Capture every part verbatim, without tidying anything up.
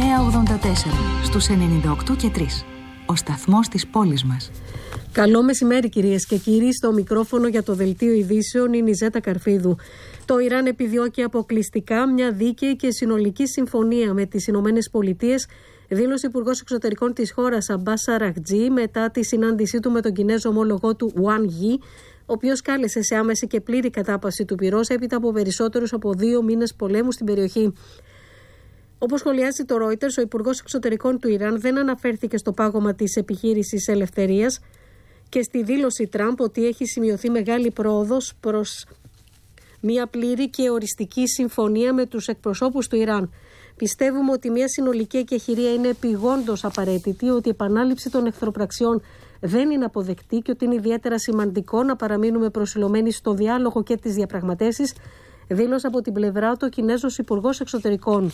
Νέα ογδόντα τέσσερα στους ενενήντα οκτώ και τρία. Ο σταθμός της πόλης μας. Καλό μεσημέρι κυρίες και κύριοι. Στο μικρόφωνο για το Δελτίο Ειδήσεων είναι η Ζέτα Καρφίδου. Το Ιράν επιδιώκει αποκλειστικά μια δίκαιη και συνολική συμφωνία με τις Ηνωμένες Πολιτείες, δήλωσε ο Υπουργός Εξωτερικών της χώρας Αμπάς Αραχτζή μετά τη συνάντησή του με τον Κινέζο ομόλογό του Ουαν Γι, ο οποίος κάλεσε σε άμεση και πλήρη κατάπαυση του πυρός έπειτα από περισσότερους από δύο μήνες πολέμου στην περιοχή. Όπως σχολιάζει το Reuters, ο Υπουργός Εξωτερικών του Ιράν δεν αναφέρθηκε στο πάγωμα της επιχείρησης ελευθερίας και στη δήλωση Τραμπ ότι έχει σημειωθεί μεγάλη πρόοδος προς μια πλήρη και οριστική συμφωνία με τους εκπροσώπους του Ιράν. Πιστεύουμε ότι μια συνολική εκεχηρία είναι επιγόντως απαραίτητη, ότι η επανάληψη των εχθροπραξιών δεν είναι αποδεκτή και ότι είναι ιδιαίτερα σημαντικό να παραμείνουμε προσιλωμένοι στο διάλογο και τις διαπραγματεύσεις, δήλωσε από την πλευρά του ο Κινέζος Υπουργός Εξωτερικών.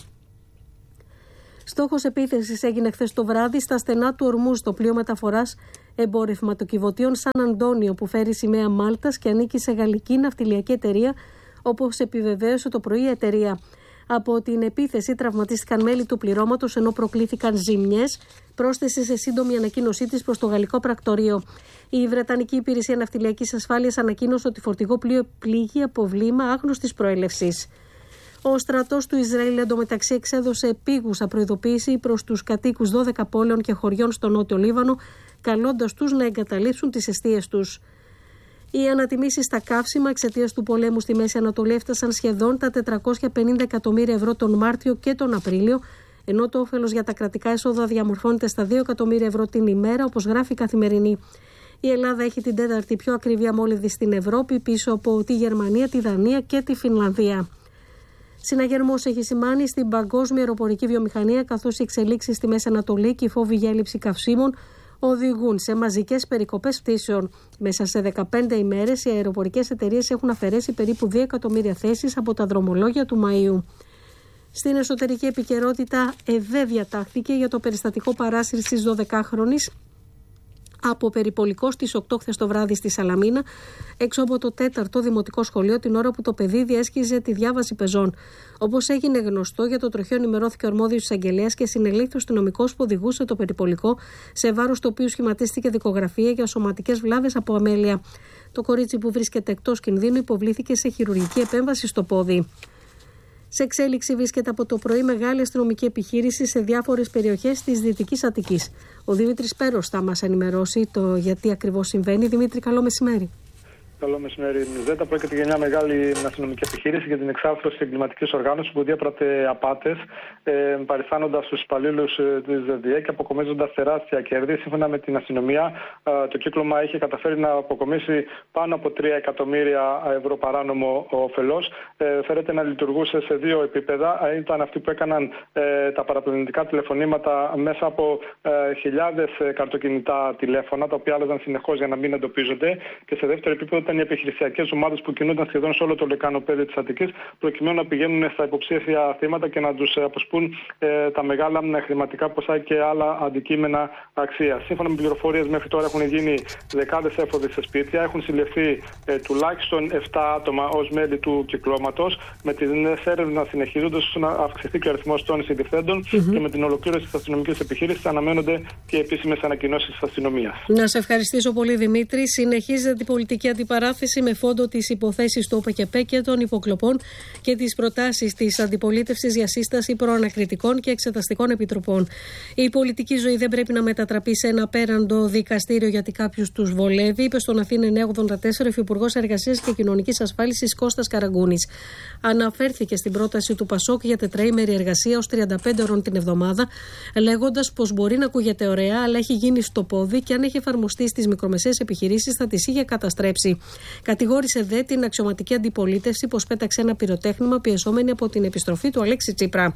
Στόχος επίθεσης έγινε χθες το βράδυ στα στενά του Ορμούζ το πλοίο μεταφοράς εμπορευματοκιβωτίων Σαν Αντώνιο, που φέρει σημαία Μάλτας και ανήκει σε γαλλική ναυτιλιακή εταιρεία, όπως επιβεβαίωσε το πρωί η εταιρεία. Από την επίθεση τραυματίστηκαν μέλη του πληρώματος, ενώ προκλήθηκαν ζημιές, πρόσθεσε σε σύντομη ανακοίνωσή της προς το γαλλικό πρακτορείο. Η Βρετανική Υπηρεσία Ναυτιλιακής Ασφάλειας ανακοίνωσε ότι φορτηγό πλοίο πλήγει από βλήμα άγνωστης προέλευσης. Ο στρατός του Ισραήλ εντωμεταξύ εξέδωσε επίγουσα προειδοποίηση προς τους κατοίκους δώδεκα πόλεων και χωριών στο Νότιο Λίβανο, καλώντας τους να εγκαταλείψουν τις εστίες τους. Οι ανατιμήσεις στα καύσιμα εξαιτίας του πολέμου στη Μέση Ανατολή έφτασαν σχεδόν τα τετρακόσια πενήντα εκατομμύρια ευρώ τον Μάρτιο και τον Απρίλιο, ενώ το όφελος για τα κρατικά έσοδα διαμορφώνεται στα δύο εκατομμύρια ευρώ την ημέρα, όπως γράφει η Καθημερινή. Η Ελλάδα έχει την τέταρτη πιο ακριβή αμόλυβδη στην Ευρώπη, πίσω από τη Γερμανία, τη Δανία και τη Φινλανδία. Συναγερμός έχει σημάνει στην παγκόσμια αεροπορική βιομηχανία, καθώς οι εξελίξεις στη Μέση Ανατολή και οι φόβοι για έλλειψη καυσίμων οδηγούν σε μαζικές περικοπές πτήσεων. Μέσα σε δεκαπέντε ημέρες οι αεροπορικές εταιρείες έχουν αφαιρέσει περίπου δύο εκατομμύρια θέσεις από τα δρομολόγια του Μαΐου. Στην εσωτερική επικαιρότητα, ΕΔΕ διατάχθηκε για το περιστατικό παράσυρσης δωδεκάχρονης από περιπολικό στις οκτώ χθες το βράδυ στη Σαλαμίνα, έξω από το τέταρτο δημοτικό σχολείο, την ώρα που το παιδί διέσχιζε τη διάβαση πεζών. Όπως έγινε γνωστό, για το τροχαίο ενημερώθηκε ο αρμόδιος εισαγγελέας και συνελήφθη ο αστυνομικός που οδηγούσε το περιπολικό, σε βάρος του οποίου σχηματίστηκε δικογραφία για σωματικές βλάβες από αμέλεια. Το κορίτσι, που βρίσκεται εκτός κινδύνου, υποβλήθηκε σε χειρουργική επέμβαση στο πόδι. Σε εξέλιξη βρίσκεται από το πρωί μεγάλη αστυνομική επιχείρηση σε διάφορες περιοχές της Δυτικής Αττικής. Ο Δημήτρης Πέρος θα μας ενημερώσει το γιατί ακριβώς συμβαίνει. Δημήτρι, καλό μεσημέρι. Καλό μεσημέρι, Ζέτα. Πρόκειται για μια μεγάλη αστυνομική επιχείρηση για την εξάρθρωση εγκληματικής οργάνωσης που διέπρατε απάτες, ε, παριστάνοντας τους υπαλλήλους ε, της ΔΕΔΙΕ και αποκομίζοντας τεράστια κέρδη. Σύμφωνα με την αστυνομία, ε, το κύκλωμα είχε καταφέρει να αποκομίσει πάνω από τρία εκατομμύρια ευρώ παράνομο όφελος. Ε, φέρεται να λειτουργούσε σε δύο επίπεδα. Ε, ήταν αυτοί που έκαναν ε, τα παραπλανητικά τηλεφωνήματα μέσα από ε, χιλιάδες καρτοκινητά τηλέφωνα, τα οποία άλλαζαν συνεχώς για να μην εντοπίζονται. Και σε δεύτερο επίπεδο ήταν οι επιχειρησιακές ομάδες που κινούνταν σχεδόν σε όλο το λεκανοπέδιο της Αττικής, προκειμένου να πηγαίνουν στα υποψήφια θύματα και να τους αποσπούν ε, τα μεγάλα χρηματικά ποσά και άλλα αντικείμενα αξίας. Σύμφωνα με πληροφορίες, μέχρι τώρα έχουν γίνει δεκάδες έφοδοι σε σπίτια, έχουν συλληφθεί ε, τουλάχιστον επτά άτομα ως μέλη του κυκλώματος, με τις έρευνες να συνεχίζονται ώστε να αυξηθεί και ο αριθμός των συλληφθέντων mm-hmm. και με την ολοκλήρωση της αστυνομικής επιχείρησης αναμένονται και επίσημες ανακοινώσεις της αστυνομίας. Να σε ευχαριστήσω πολύ, Δημήτρη. Συνεχίζεται την πολιτική αντιπαράθεση με φόντο τις υποθέσεις του ΟΠΕΚΕΠΕ και των υποκλοπών και τις προτάσεις της αντιπολίτευσης για σύσταση προανακριτικών και εξεταστικών επιτροπών. Η πολιτική ζωή δεν πρέπει να μετατραπεί σε ένα απέραντο δικαστήριο γιατί κάποιους τους βολεύει, είπε στον Αθήνα εννιά ογδόντα τέσσερα ο Υφυπουργός Εργασίας και Κοινωνικής Ασφάλισης Κώστας Καραγκούνης. Αναφέρθηκε στην πρόταση του Πασόκ για τετραήμερη εργασία ως τριάντα πέντε ώρων την εβδομάδα, λέγοντας πως μπορεί να ακούγεται ωραία, αλλά έχει γίνει στο πόδι και αν έχει εφαρμοστεί στις μικρομεσαίες επιχειρήσεις θα τις είχε καταστρέψει. Κατηγόρησε δε την αξιωματική αντιπολίτευση πως πέταξε ένα πυροτέχνημα πιεζόμενη από την επιστροφή του Αλέξη Τσίπρα.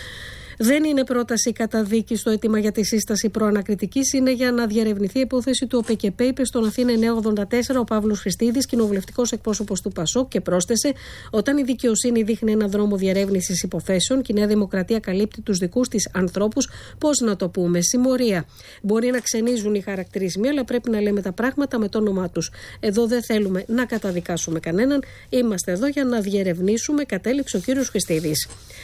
Δεν είναι πρόταση καταδίκη στο αίτημα για τη σύσταση προανακριτικής, είναι για να διερευνηθεί η υπόθεση του ΟΠΕΚΕΠΕ, είπε στον Αθήνα εννιά ογδόντα τέσσερα ο Παύλος Χριστίδης, κοινοβουλευτικός εκπρόσωπος του Πασόκ, και πρόσθεσε: όταν η δικαιοσύνη δείχνει έναν δρόμο διερεύνησης υποθέσεων και η Νέα Δημοκρατία καλύπτει τους δικούς της ανθρώπους, πώς να το πούμε, συμμορία. Μπορεί να ξενίζουν οι χαρακτηρισμοί, αλλά πρέπει να λέμε τα πράγματα με το όνομά τους. Εδώ δεν θέλουμε να καταδικάσουμε κανέναν, είμαστε εδώ για να διερευνήσουμε, κατέληξε ο κύριος Χριστίδης.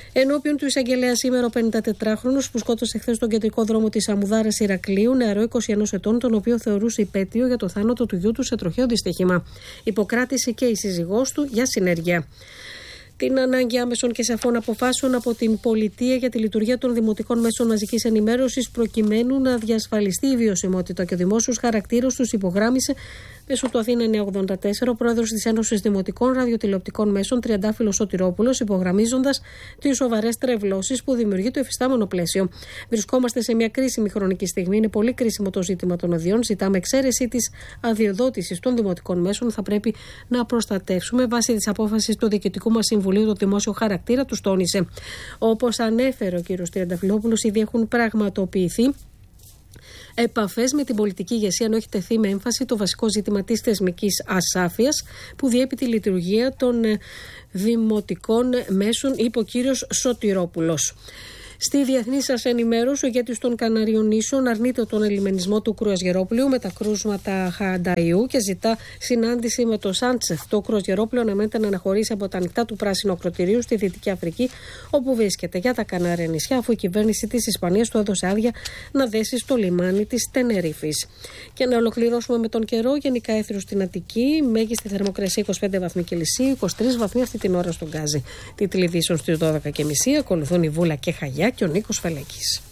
Ενώπιον του εισαγγελέα σήμερα ο πενηντατετράχρονος που σκότωσε χθες στον κεντρικό δρόμο της Αμουδάρας Ηρακλείου, νεαρό είκοσι ενός ετών, τον οποίο θεωρούσε υπέτειο για το θάνατο του γιού του σε τροχαίο δυστύχημα. Υποκράτησε και η σύζυγός του για συνέργεια. Την ανάγκη άμεσων και σαφών αποφάσεων από την πολιτεία για τη λειτουργία των δημοτικών μέσων μαζικής ενημέρωσης προκειμένου να διασφαλιστεί η βιωσιμότητα και ο δημόσιος χαρακτήρας τους υπογράμμισε μέσω του Αθήνα εννιακόσια ογδόντα τέσσερα ο πρόεδρος της Ένωσης Δημοτικών Ραδιοτηλεοπτικών Μέσων Τριαντάφυλλος Σωτηρόπουλος, υπογραμμίζοντας τις σοβαρές τρευλώσεις που δημιουργεί το εφιστάμενο πλαίσιο. Βρισκόμαστε σε μια κρίσιμη χρονική στιγμή. Είναι πολύ κρίσιμο το ζήτημα των αδειών. Ζητάμε εξαίρεση της αδειοδότησης των δημοτικών μέσων. Θα πρέπει να προστατεύσουμε βάσει της απόφασης του Διοικητικού μας Συμβουλίου το δημόσιο χαρακτήρα, του τόνισε. Όπως ανέφερε ο κ. Τριανταφυλλόπουλος, ήδη έχουν πραγματοποιηθεί επαφές με την πολιτική ηγεσία, ενώ έχει τεθεί με έμφαση το βασικό ζήτημα της θεσμικής ασάφειας που διέπει τη λειτουργία των δημοτικών μέσων, είπε ο κύριος Σωτηρόπουλος. Στη διεθνή σας ενημέρωση, ο ηγέτης των Καναρίων νήσων αρνείται τον ελιμενισμό του κρουαζιερόπλοιου με τα κρούσματα Χανταϊού και ζητά συνάντηση με το Σάντσεφ. Το κρουαζιερόπλοιο αναμένεται να αναχωρήσει από τα ανοιχτά του πράσινου ακροτηρίου στη Δυτική Αφρική, όπου βρίσκεται για τα Κανάρια νησιά, αφού η κυβέρνηση της Ισπανίας του έδωσε άδεια να δέσει στο λιμάνι της Τενερίφης. Και να ολοκληρώσουμε με τον καιρό. Γενικά έθριο στην Αττική, μέγιστη θερμοκρασία είκοσι πέντε βαθμοί Κελσίου, είκοσι τρεις βαθμοί αυτή την ώρα στον Γκάζι. Τη τηλεβίσεων στις δώδεκα και μισή ακολουθούν η Βούλα και Χαγιά και ο Νίκος Φελέκης.